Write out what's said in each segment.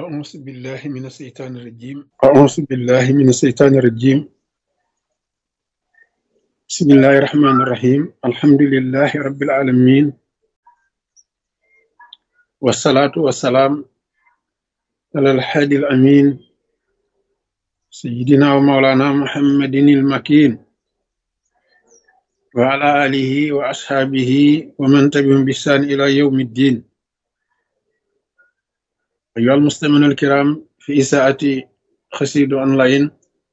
أعوذ بالله من الشيطان الرجيم أعوذ بالله من الشيطان الرجيم بسم الله الرحمن الرحيم الحمد لله رب العالمين والصلاة والسلام على الحادي الأمين سيدنا ومولانا محمد المكين وعلى آله وأصحابه ومن تبعهم بإحسان إلى يوم الدين أيها المستمعون الكرام في إساءة خسيد أونلاين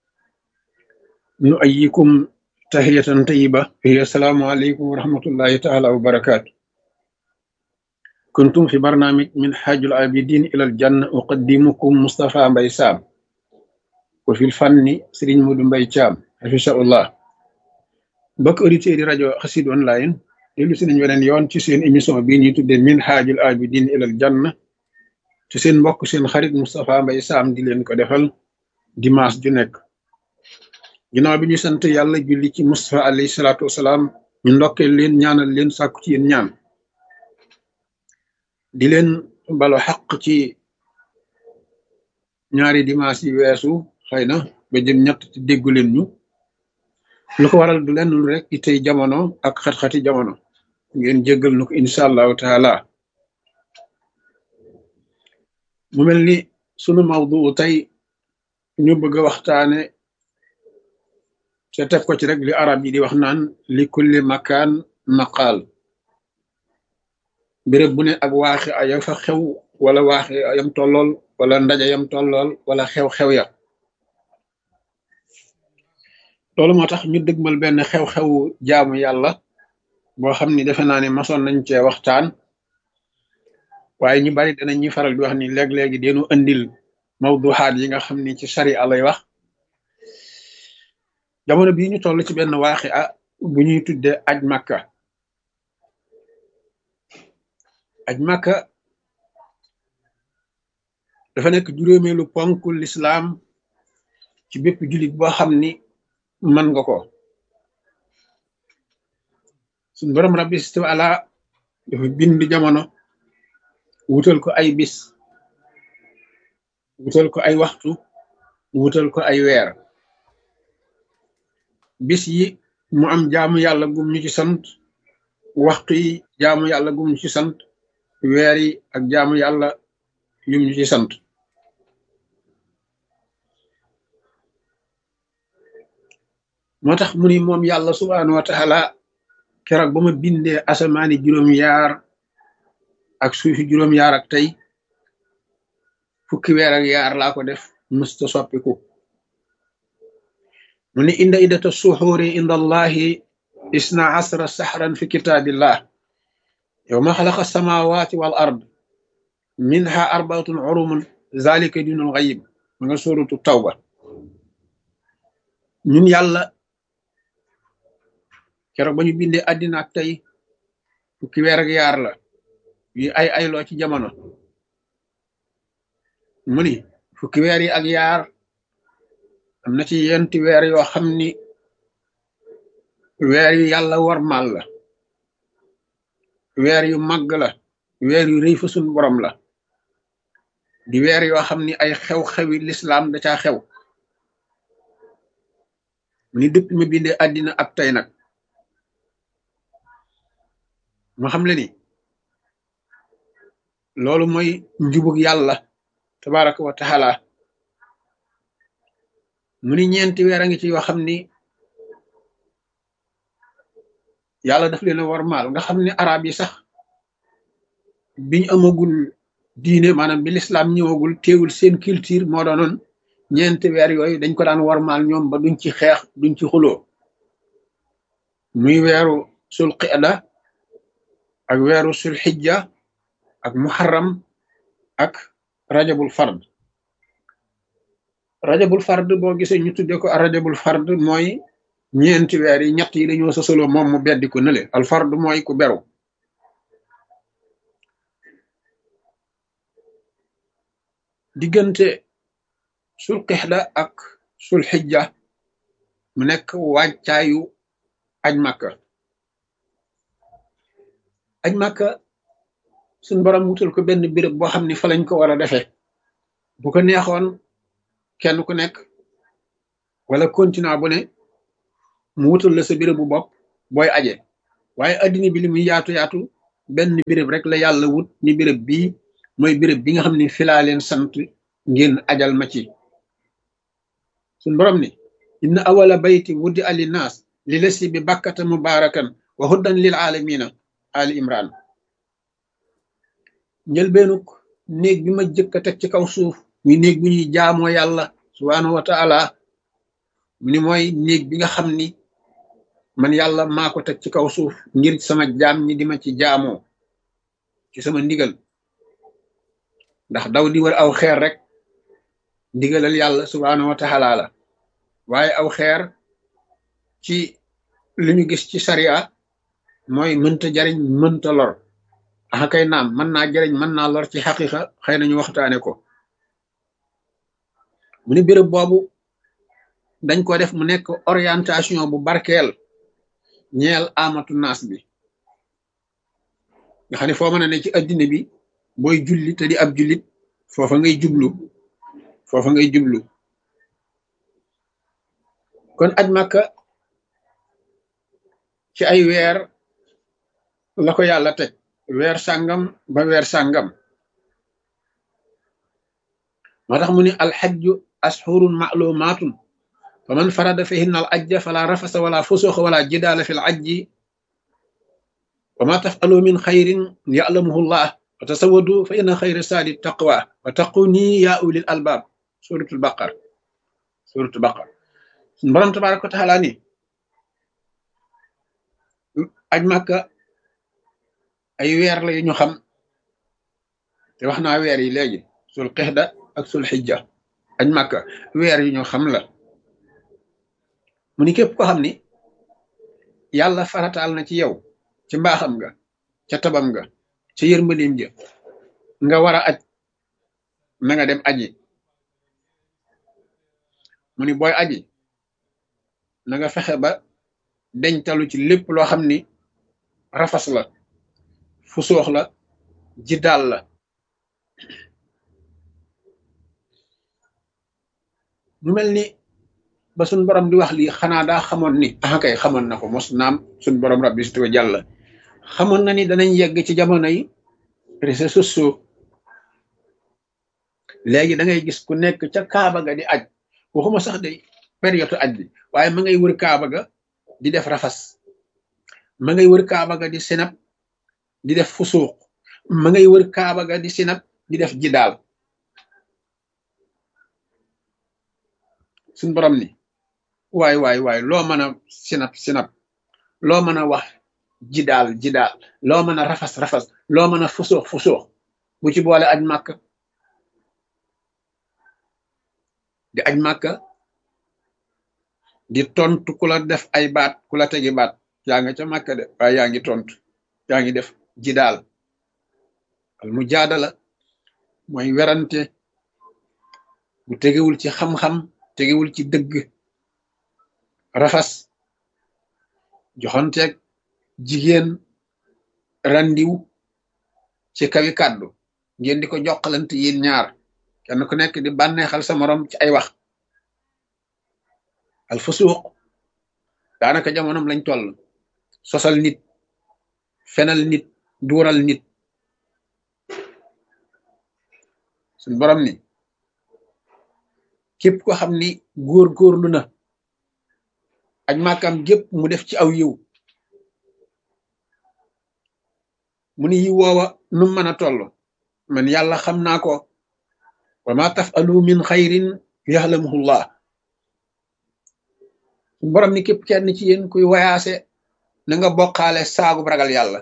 نؤيكم تحية طيبة هي السلام عليكم ورحمة الله تعالى وبركاته كنتم في برنامج من حاج العابدين إلى الجنة أقدمكم مصطفى مباي سام وفي الفن سرين مودو مباي تيام حفظه الله بك أوديتير راديو خسيد أونلاين ديلو سي نيو len yoon ci seen émission bi ñuy tuddé min haajul abidin ilal janna ci seen mbokk seen xarit Moustapha Mbaye Sam di leen ko defal dimanche ju nekk ginnaaw bi ñu sant yàlla julli ci Mustafa alayhi salaatu wasalaam ñu ndokkee leen ñaanal leen sàkku ci yéen ñaan di leen balo xaq ci ñaari dimanche yi weesu xëy na ba jëm ñett ci déggu leen ñu lu ko waral du leen lu rek itey jamono ak xat-xati jamono ngeen jéggal nu ko incha allahu taala mu mel ni sunu mawdu tey ñu bëgg a waxtaane te teg ko ci rek li arab yi di wax naan li kulli makaan maqaal béréb bu ne ak waaxi aya fa xew wala waaxi ayam tollool wala ndaje yam tollool wala xew-xew ya loolu moo tax ñu dëgmal benn xew-xewu jaamu yàlla boo xam ni defe naa ne masoon nañ cee waxtaan waaye ñu bari danañ ñuy faral di wax ni léeg-léegi deenu andil mawduxaat yi nga xam ni ci sariya lay wax jamono bii ñu toll ci benn waaxi bu ñuy tudde aj makka aj makka dafa nekk juróomeelu ponk lislaam ci bépp jullit boo xam ni mën nga ko suñ borom rabbi taala dafa bind jamono wutal ko ay bis wutal ko ay waxtu wutal ko ay weer bis yi mu am jaamu yàlla gum ñu ci sant waxtu yi jaamu yàlla gum ñu ci sant weer yi ak jaamu yàlla yum ñu ci sant moo tax mu ni moom yàlla subhaanahu wa taala keroog ba ma bindee asamaani juróom-yaar ak suufi juróom-yaar ak tey fukki weer ak yaar laa ko def mësta soppiku mu ni inda iddata suxuuri inda allahi isna asra saxran fi kitaabillah yowma xalaqa samawati wal ard minha arbaatun urumun zalika dinul xayib ma nga sóoratu tawba ñun yàlla keroog ba ñu bindee àddina ak tey fukki weer ak yaar la yu ay loo ci jamono mu ni fukki weer yi ak yaar am na ci yenti weer yoo xam ni weer yu yàlla warmal la weer yu màgg la weer yu rëy fa sun borom la di weer yoo xam ni ay xew-xewi lislaam da caa xew mu ni dëpp ma bindee àddina ak tey nag mu xam le ni loolu mooy njubug yàlla tabaraka wa taala mu ni ñeenti weer a ngi ci yoo xam ni yàlla daf leen a warmaal nga xam ni arab yi sax biñ amagul diine maanaam bi lislaam ñëwagul teewul seen culture moo doonoon ñeenti weer yooyu dañ ko daan warmaal ñoom ba duñ ci xeex duñ ci xuloo muy weeru sul qida ak weeru sul xijja ak muharram ak rajabul fard rajabul fard boo gisee ñu tudde ko rajabul fard mooy ñeenti weer yi ñett yi dañoo sosoloo moom mu beddi ko nële al fard mooy ku beru diggante sul qixda ak sul xijja mu nekk wàccaayu aj makka suñ borom wutal ko benn béréb boo xam ni fa lañ ko war a defee bu ko neexoon kenn ku nekk wala continent bu ne mu wutal la sa béréb bu bopp booy aje waaye addina bi li muy yaatu yaatu benn béréb rek la yàlla wut ni béréb bii mooy béréb bi nga xam ne filaa leen sant ngeen ajal ma ci suñ borom ni inna awala bayti wuddi ali naas li lesi bi bakkata mubarakan wa huddan lil alamina ali imran njëlbeenuk néeg bi ma jëkk a teg ci kaw suuf muy néeg bu ñuy jaamoo yàlla subhanahu wa taala mu ni mooy néeg bi nga xam ni man yàlla maa ko teg ci kaw suuf ngir sama jaam ñi di ma ci jaamoo ci sama ndigal ndax daw di wër aw xeer rek ndigalal yàlla subhanahu wa taala la waaye aw xeer ci li ñu gis ci sariya mooy mënta jariñ mënta lor axa kay naam mën naa jariñ mën naa lor ci xaqiqa xëy nañu waxtaane ko mu ni béréb boobu dañ ko def mu nekk orientation bu barkeel ñeel amatu naas bi nga xam ne foo mën a ne ci addina bi booy julli te di ab jullit foofa ngay jublu foofa ngay jublu kon aj màkka ci ay weer la ko yàlla teg weer sàngam ba weer sàngam moo tax mu ni alxajju ashurun ma'lumatun fa man farada fihinna al ajja fala rafasa wala fusuqa wala jidaala fi l ajji wa ma tafalu min xayrin ya'lamuhu llah wa tasawwadu fa inna xayra saadi taqwa wa taquni ya ulil albab suratul baqar borom tabaraka wa taala ni aj màkka ay weer la yu ñu xam te wax naa weer yi léegi sul qixda ak sul xijja aj màkka weer yu ñu xam la mu ni képp ko xam ni yàlla farataal na ci yow ci mbaaxam nga ca tabam nga ca yërmandeem ja nga war a aj na nga dem aji mu ni booy aji na nga fexe ba deñtalu ci lépp loo xam ni rafas la fusoox la jidaal la mu mel ni ba suñ borom di wax lii xanaa daa xamoon ni kay xamoon na ko mos naam suñ borom rabbi si tuwa jàll xamoon na ni danañ yegg ci jamono yi réseaux sociaux léegi da ngay gis ku nekk ca kaaba ga di aj waxuma sax de période aj bi waaye ma ngay wër kaaba ga di def rafas ma ngay wër kaaba ga di sinap di def fusuuq ma ngay wër kaaba ga di sinap di def jidaal suñ borom ni waay loo mën a sinap loo mën a wax jidaal loo mën a rafas loo mën a fusuux bu ci boole aj màkka di aj màkka di tontu ku la def ay baat ku la tegi baat yaa nga ca màkka de waaye yaa ngi tontu yaa ngi def jidaal al mujaadala mooy werante bu tegewul ci xam-xam tegewul ci dëgg rafas joxonteeg jigéen randiw ci kawi kàddu ngeen di ko jokkalante yéen ñaar kenn ku nekk di bànneexal sa morom ci ay wax al fusuuq daanaka jamonom lañ toll sosal nit fenal nit duural nit suñ borom ni képp ko xam ni góorgóorlu na aj màkkam gépp mu def ci aw yiw mu ni yiw woowa nu mën a toll man yàlla xam naa ko wa ma tafalu min xayrin yaxlamuhu llah borom ni képp kenn ci yéen kuy wayaase na nga bokkaale saagub ragal yàlla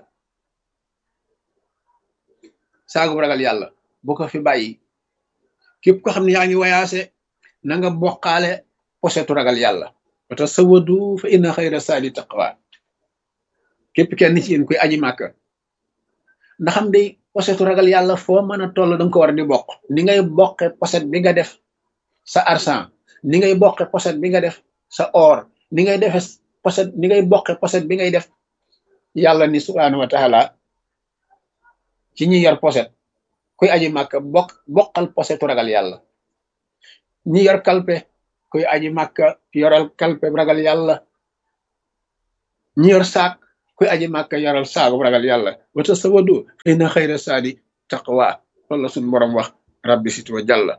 bu ko fi bàyyi képp ko xam ne yaa ngi wayaase na nga bokkaale posetu ragal yàlla wa tasawwadu fa inna xayra saadi taqwa képp kenn ci yéen kuy aji màkka ndaxam day posetu ragal yàlla foo mën a toll danga ko war di bokk ni ngay bokke poset bi nga def sa argent ni ngay bokke poset bi nga def sa or ni ngay defe poset ni ngay bokke poset bi ngay def yàlla ni subhanahu wa taala ci ñi yor poset ku kuy aji màkka bokkal posetu ragal yàlla. ñi yor kalpe kuy aji màkka yoral kalpe ragal yàlla. ñi yor saak kuy aji màkka yoral saagu ragal yàlla. wata sawadu fa inna xayra saadi taqwa loolu la suñu borom wax rabbi sit wa jàlla.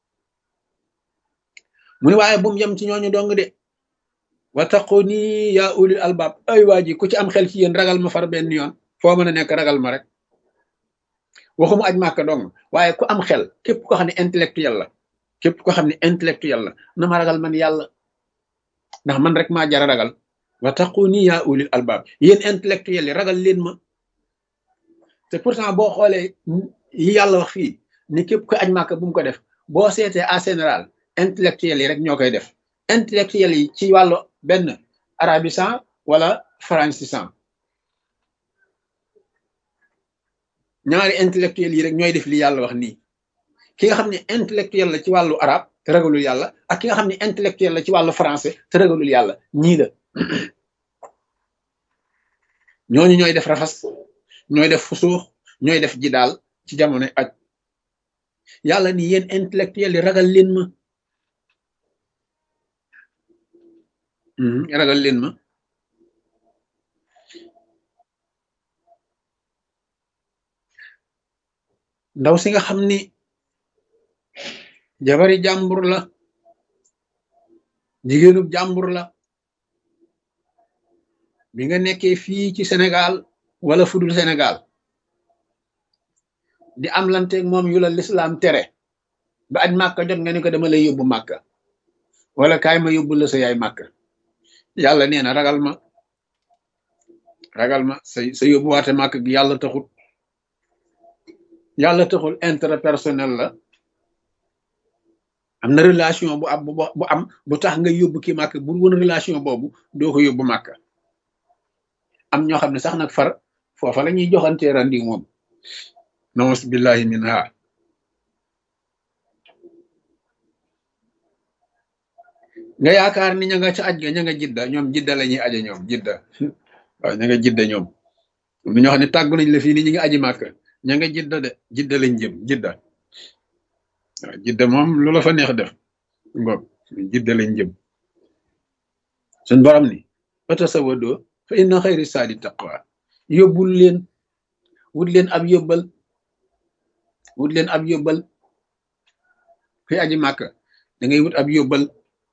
mu ne waaye bu mu yem ci ñooñu dong de wattaquni yaa ulil albab ay waa ji ku ci am xel ci yéen ragal ma far benn yoon foo mën a nekk ragal ma rek. waxuma aj màkka dong waaye ku am xel képp ko xam ne intellectuel la képp ko xam ne intellectuel la na ma ragal man yàlla ndax man rek maa jara ragal. wattaquni yaa ulil albab yéen intellectuel yi ragal leen ma. te pourtant boo xoolee yi yàlla wax fii ni képp ko aj màkka bu mu ko def boo seetee en général intellectuel yi rek ñoo koy def. intellectuel yi ci wàllu benn arabisan wala francisant ñaari intellectuel yi rek ñooy def li yàlla wax nii. ki nga xam ne intellectuel la ci wàllu arab te ragalul yàlla ak ki nga xam ne intellectuel la ci wàllu français te ragalul yàlla ñii la. ñooñu ñooy def rafas ñooy def fusuux ñooy def jidaal ci jamono aj. yàlla ni yéen intellectuel yi ragal leen ma. ragal leen ma. ndaw si nga xam ni jabari jàmbur la jigéenub jàmbur la bi nga nekkee fii ci Sénégal wala fudul Sénégal di am lanteeg moom yu la lislaam tere ba aj màkka jot nga ni ko dama lay yóbbu màkka wala kaay ma yóbbu la sa yaay màkka. yàlla nee na ragal ma sa yóbbuwaate màkk gi yàlla taxul intérêt personnel la. am na relation bu am bu tax nga yóbbu ki màkk bu woon relation boobu doo ko yóbbu màkk. am ñoo xam ne sax nag far foofa la ñuy joxante randi moom naus billahi minha. nga yaakaar ni ña nga ca aj ga ña nga jidda ñoom jidda la ñuy aje ñoom jidda waaw ña nga jidda ñoom am na ñoo xam ne tàggu nañ la fii ni ñi nga aji màkk ña nga jidda de jidda lañ jëm jidda waaw jidda moom lu la fa neex def ngoog jidda lañ jëm. suñ borom ni watasawadoo fa inna xayri saadi taqwa yóbbul leen wut leen ab yóbbal fi aji màkk da ngay wut ab yóbbal.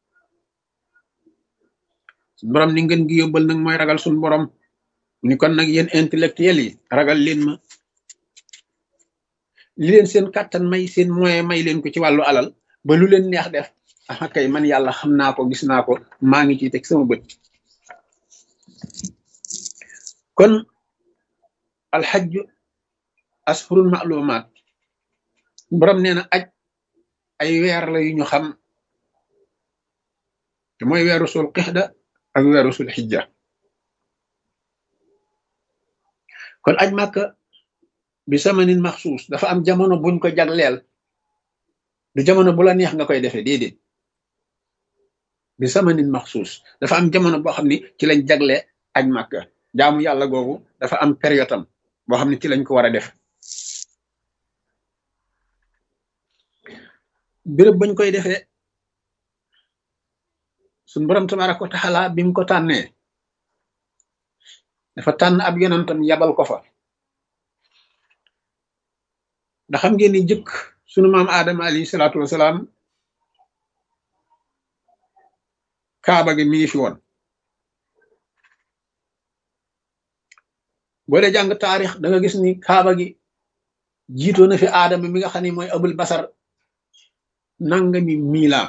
suñ borom ni ngeen gi yóbbal nag mooy ragal suñ borom ni kon nag yéen intellectuel yi ragal leen ma. li leen seen kàttan may seen moyen may leen ko ci wàllu alal ba lu leen neex def ah kay man yàlla xam naa ko gis naa ko maa ngi ciy teg sama bët. kon alxajju ashurun maalumaat borom nee na aj ay weer la yu ñu xam te mooy weeru sul qixda ak weeru sul xijja. kon aj màkka bi samanin maxsuus dafa am jamono buñ ko jagleel du jamono bu la neex nga koy defee déedéet. bi samanin maxsuus dafa am jamono boo xam ni ci lañ jagle aj màkka jaamu yàlla googu dafa am période am boo xam ne ci lañ ko war a def. béréb bañ koy defee suñ borom tabaraka wa taala bi mu ko tànnee dafa tànn ab yonentam yabal ko fa. ndax xam ngeen ni jëkk sunu maam Adama alayhi salaatu wasalaam kaaba gi mi ngi fi woon. boo dee jàng taarix da nga gis ni kaaba gi jiitoo na fi Adama mi nga xam ne mooy abul basar nangami miila.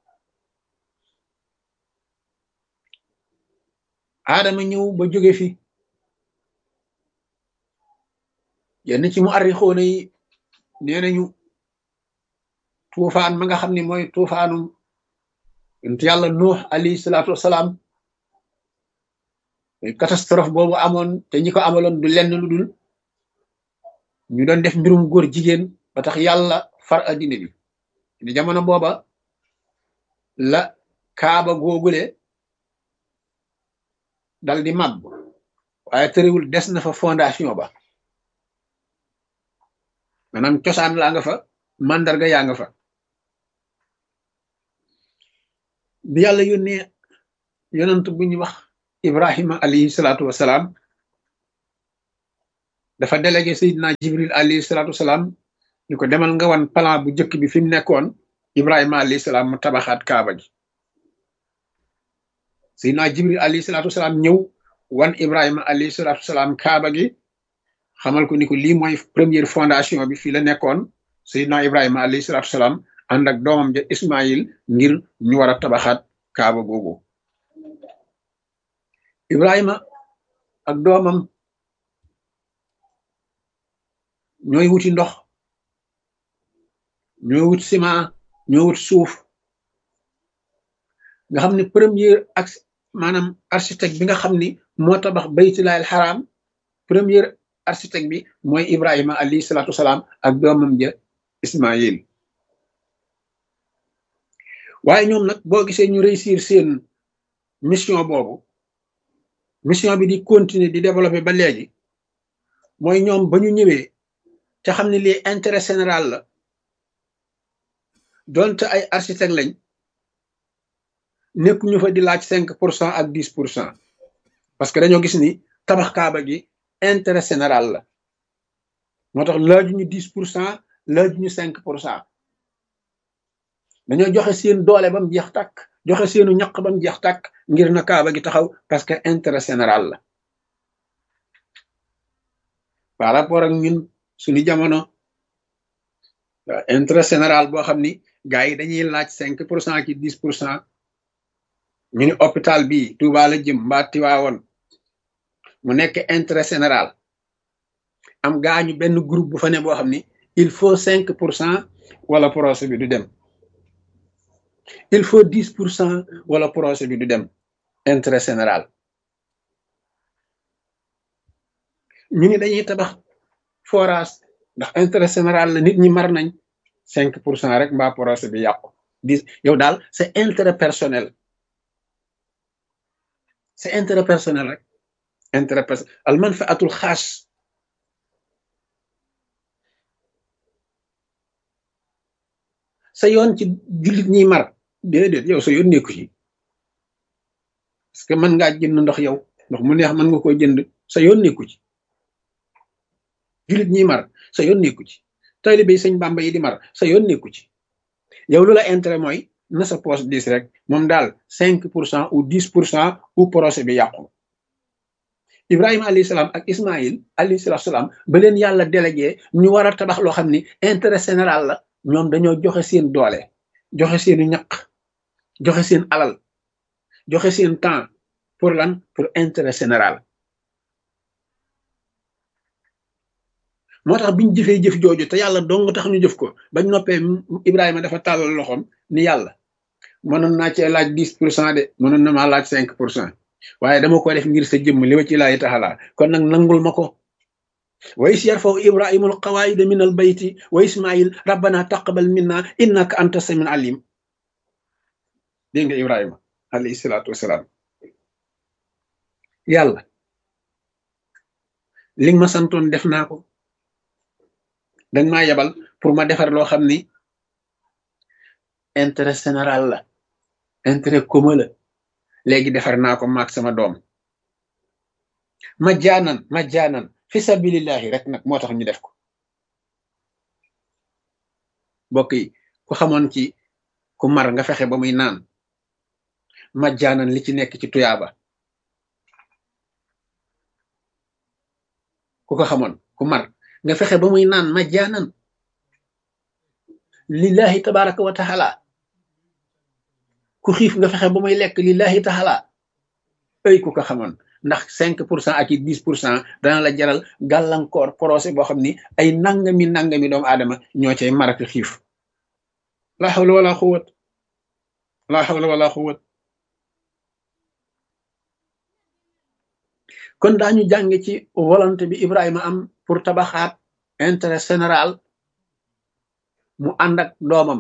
Adama ñëw ba jóge fi yenn ci mu arrixoona yi nee nañu tuufaan ma nga xam ne mooy tuufaanum yonent yàlla nuux alayhi salaatu wasalaam catastrophe boobu amoon te ñi ko amaloon du lenn lu dul ñu doon def mbirum góor jigéen ba tax yàlla far addina bi. ni jamono booba la kaaba googule dal di màbb waaye tëriwul des na fa fondation ba maanaam cosaan laa nga fa mandarga yaa nga fa. bi yàlla yónnee yonant bu ñu wax Ibrahima alayhi salaatu wasalaam, dafa délégué Seydina Jibril alayhi salaatu wasalaam ñu ko demal nga wan plan bu njëkk bi fi mu nekkoon Ibrahima alayhi salaam mu tabaxaat kaaba gi. Seydina Jibril alayhi salaatu wasalaam ñëw wan Ibrahima alayhi salaatu wasalaam kaaba gi, xamal ko ni ko lii mooy première fondation bi fii la nekkoon. Seydina Ibrahima alayhi salaatu wasalaam ànd ak doomam ja Ismaïl ngir ñu war a tabaxaat kaaba googu. Ibrahima ak doomam ñooy wuti ndox, ñooy wut ciment, ñooy wut suuf. nga xam ne premier ak maanaam architecte bi nga xam ni moo tabax baytullaahil xaraam, premier architecte bi mooy Ibrahima alayhi salaatu wasalaam ak doomam ja Ismaïl. waaye ñoom nag boo gisee ñu réussir seen mission boobu, mission bi di continuer di développer ba léegi, mooy ñoom ba ñu ñëwee te xam ne lii intérêt général la, donte ay architecte lañ, nekk ñu fa di laaj 5% ak 10%, parce que dañoo gis ni tabax kaaba gi intérêt général la. moo tax laajuñu 10%, laajuñu 5%. dañoo joxe seen doole ba mu jeex tàkk, joxe seenu ñaq ba mu jeex tàkk ngir na kaaba gi taxaw, parce que intérêt général la. par rapport ak ñun suñu jamono, intérêt général boo xam ni gars yi dañuy laaj 5% ki 10%. ñu ni hôpital bi Touba la jëm mbaa Tiwaawoon, mu nekk intérêt général, am gaañu benn groupe bu fa ne boo xam ni il faut 5% wala projet bi du dem, il faut 10% wala projet bi du dem. intérêt général. ñu ni dañuy tabax forage ndax intérêt général la, nit ñi mar nañ, 5% rek mbaa projet bi yàqu. yow daal c'est intérêt personnel, c'est intérêt personnel rek. intérêt personnel, al manfaatul xaas. sa yoon ci jullit ñiy mar, déedéet, yow sa yoon nekku ci, parce que mën ngaa jënd ndox, yow ndox mu neex mën nga koo jënd, sa yoon nekku ci. jullit ñiy mar sa yoon nekku ci, taalibe yi sëñ Bàmba yi di mar sa yoon nekku ci. yow lu la intérêt mooy na sa poche 10 rek, moom daal 5% ou 10% ou projet bi yàqu. Ibrahima alayhi salaam ak Ismaïl alayhi salaam ba leen yàlla délégué ñu war a tabax loo xam ni intérêt général la, ñoom dañoo joxe seen doole, joxe seenu ñaq, joxe seen alal, joxe seen temps. pour lan? Pour intérêt général. moo tax biñ jëfee jëf jooju te yàlla dong tax ñu jëf ko, bañ noppee Ibrahima dafa tàllal loxoom ni yàlla, mënoon naa cee laaj 10% de, mënoon na maa laaj 5%, waaye dama ko def ngir sa jëmm li wa ci laayi taxalaa, kon nag nangul ma ko. wa is yarfaw ibrahimul qawaida min al bayti wa ismail rabbana taqabal minna innaka anta samiul alim. dégg nga Ibrahima alayhi salaatu wasalaam, yàlla li nga ma santoon def naa ko, dañ maa yebal pour ma defar loo xam ni intérêt général la, intérêt commun la, léegi defar naa ko maag sama doom. ma jaanan fi sabilillahi rek nag moo tax ñu def ko. mbokk yi, ku xamoon ci ku mar nga fexe ba muy naan, ma jaanan li ci nekk ci tuyaaba, ku ko xamoon, ku mar nga fexe ba muy naan ma jaanan lillahi tabaraka wa taala, ku xiif nga fexe ba muy lekk lillahi taala, ay ku ko xamoon. ndax 5% ak 10% dana la jaral gàllankoor projet boo xam ni ay nangami doomu aadama ñoo cay maraki xiif. la hawla wala quwwat, la hawla wala quwwat. kon daañu jàng ci volonté bi Ibrahima am pour tabaxaat intérêt général, mu ànd ak doomam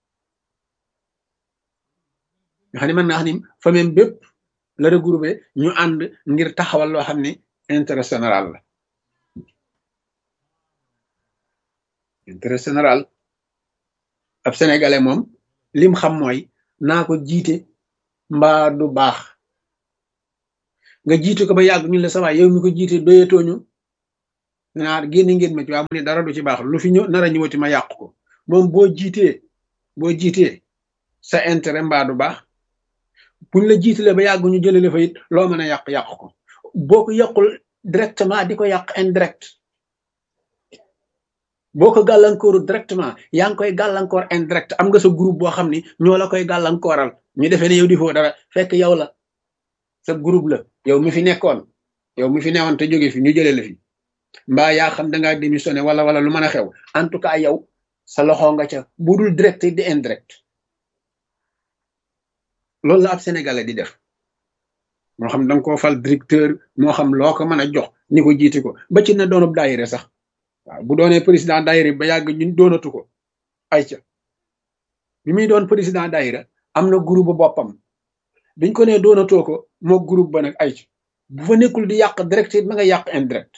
nga xam ne mën naa xam ni famille bépp la regroupé, ñu ànd ngir taxawal loo xam ni intérêt général la. intérêt général. ab sénégalais moom lim xam mooy naa ko jiite mbaa du baax nga jiite ko ba yàgg ñu la sawaay yow mi ko jiite doyatooñu naa génn ngeen ma ci waa mu ne dara du ci baax lu fi ñëw nar a ñëwati ma yàq ko moom boo jiitee sa intérêt mbaa du baax buñ la jiitalee ba yàgg ñu jëlale fa it loo mën a yàq ko boo ko yàqul directement di ko yàq indirect boo ko gàllankooru directement yaa ngi koy gàllankoor indirect am nga sa groupe boo xam ni ñoo la koy gàllankooral ñu defee ne yow di foo dara fekk yow la sa groupe la yow mi fi nekkoon yow mi fi newoon te jóge fi ñu jëlee la fi mbaa yaa xam da ngaa démissionné wala lu mën a xew en tout cas yow sa loxo nga ca budul direct di indirect loolu la ab sénégalais di def moo xam da nga koo fal directeur moo xam loo ko mën a jox ni ko jiite ko ba ci na doonub daayire sax waaw bu doonee président daayira ba yàgg ñun doonatu ko ay ca bi muy doon président daayira am na groupe boppam biñ ko nee doonatoo ko moo groupe ba nag ay ca bu fa nekkul di yàq direct it ma nga yàq indirect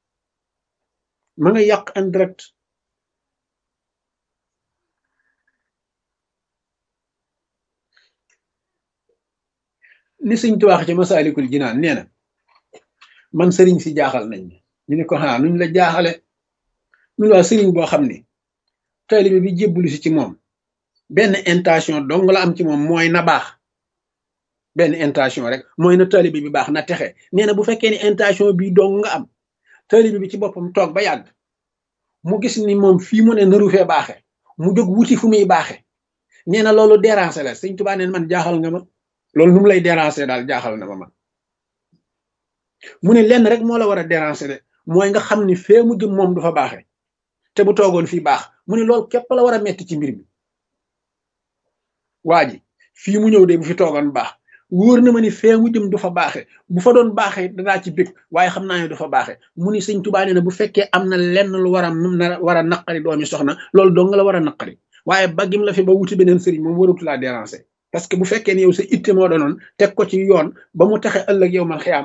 ni Sëñ Tuubaa wax ci Masaalikul Jinaan nee na man sëriñ si jaaxal nañ ñu ne ko xanaa nuñ la jaaxale ñu waa sëriñ boo xam ne taalibe bi jébbalu si ci moom benn intention dong la am ci moom mooy na baax benn intention rek mooy na taalibe bi baax na texe nee na bu fekkee ni intention bi dong nga am taalibe bi ci boppam toog ba yàgg mu gis ni moom fii mu ne naru fee baaxe mu jóg wuti fu muy baaxe nee na loolu déranger la Sëñ Tuubaa neen man jaaxal nga ma loolu nu mu lay déranger daal jaaxal na ma man mu ne lenn rek moo la war a déranger de mooy nga xam ni fee mu jëm moom du fa baaxe te bu toogoon fii baax mu ne loolu képp la war a metti ci mbir mi waa ji fii mu ñëw de bu fi toogoon baax wóor na ma ni fee mu jëm du fa baaxe bu fa doon baaxe danaa ci bég waaye xam naa ne du fa baaxe mu ni Sëñ Tuubaa nee na bu fekkee am na lenn lu war a naqari doomi soxna loolu dong nga la war a naqari waaye baggim la fi ba wuti beneen sëriñ moom waratu laa déranger parce que bu fekkee ne yow sa itte moo doonoon teg ko ci yoon ba mu taxe ëllëg yow man xiyaam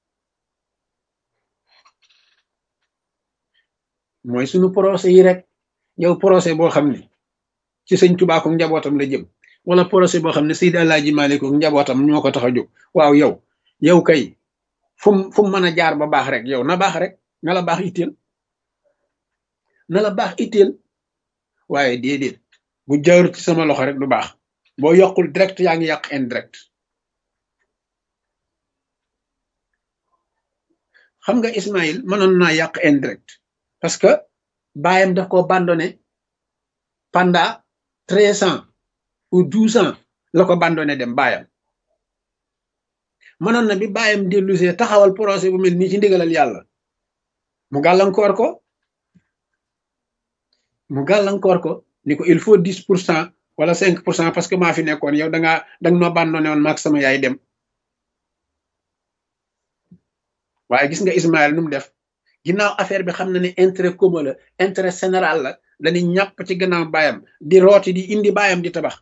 mooy suñu procès yi rek yow procès boo xam ne ci Sëñ Tuubaa ko njabootam la jëm wala procès boo xam ne Seydi Alaaji Maalik ko njabootam ñoo ko tax a jóg waaw yow kay fu mu mën a jaar ba baax rek yow na baax rek na la baax itteel waaye déedéet bu jaarut ci sama loxo rek du baax boo yokkul direct yaa ngi yàq indirect xam nga Ismaïl mënoon naa yàq indirect parce que baayam daf ko abandonné pendant 13 ans ou 12 ans la ko abandonné dem baayam mënoon na bi baayam dellusee taxawal projet bu mel nii ci ndigalal yàlla mu gàllankoor ko ni ko il faut 10% wala 5% parce que maa fi nekkoon yow danga noo abandonné woon maag sama yaay dem waaye gis nga Ismaël nu mu def ginnaaw affaire bi xam na ne intérêt commun la intérêt général la dañuy ñàpp ci gannaaw baayam di rooti di indi baayam di tabax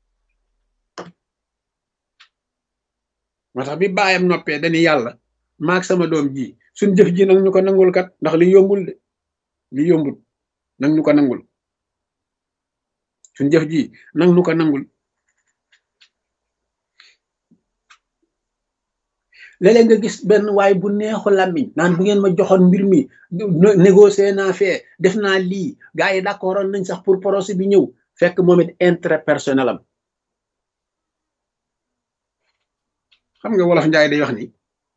moo tax bi baayam noppee dañuy yàlla maag sama doom ji suñ jëf ji nag ñu ko nangul kat ndax li yombul de li yombul nag ñu ko nangul suñ jëf ji nag ñu ko nangul léeg-léeg nga gis benn waay bu neexu làmmiñ naan bu ngeen ma joxoon mbir mi négocier naa fee def naa lii gars yi d'accord nañ sax pour projet bi ñëw fekk moom it intérêt personnel am xam nga wolof njaay day wax ni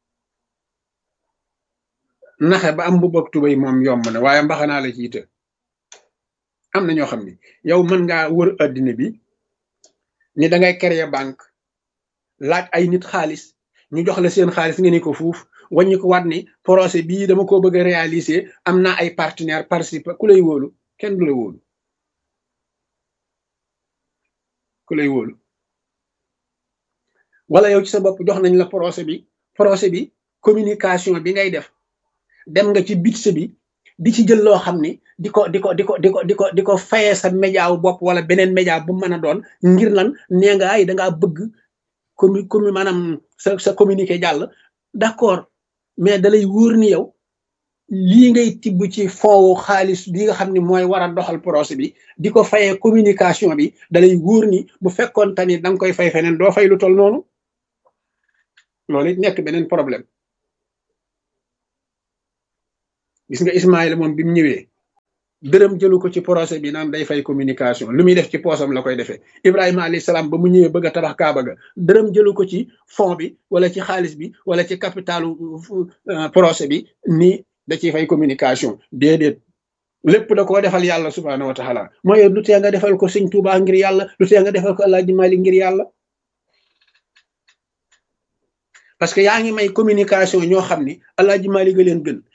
naxe ba am bu bokk tubay moom yomb na waaye mbaxanaa la ci ite am na ñoo xam ne yow mën ngaa wër addina bi ni da ngay créer banque laaj ay nit xaalis ñu jox la seen xaalis nga ni ko fuuf wàññi ko waat ni projet bii dama ko bëgg a réaliser am naa ay partenaire participer ku lay wóolu kenn du la wóolu ku lay wóolu wala yow ci sa bopp jox nañ la projet bi communication bi ngay def dem nga ci budget bi di ci jël loo xam ni di ko fayee sa média wu bopp wala beneen média bu mën a doon ngir lan nee nga ay dangaa bëgg maanaam sa communiqué jàll d'accord mais dalay wóor ni yow lii ngay tibb ci foowu xaalis bi nga xam ne mooy war a doxal projet bi di ko fayee communication bi dalay wóor ni bu fekkoon tamit da nga koy fay feneen doo fay lu tol noonu. loolu it nekk beneen problème. gis nga Ismaïla moom bi mu ñëwee dërëm jëlu ko ci projet bi naan day fay communication lu muy def ci poosam la koy defee. Ibrahima alayhi salaam ba mu ñëwee bëgg a tabax Kaaba ga dërëm jëlu ko ci fond bi wala ci xaalis bi wala ci capitalu projet bi ni da ciy fay communication déedéet lépp da koo defal yàlla subhaanahu wa taala. mooy lu tee nga defal ko sëñ Tuubaa ngir yàlla, lu tee nga defal ko Alaaji Maalik ngir yàlla. parce que yaa ngi may communication ñoo xam ni Alaaji Maalik a leen gën